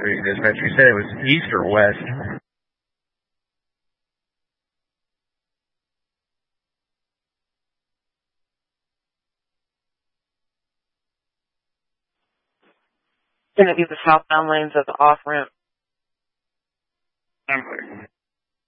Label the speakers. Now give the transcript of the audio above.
Speaker 1: Dispatcher. You said it was east or west?
Speaker 2: Going to be the southbound lanes of the off-ramp.
Speaker 1: I'm clear.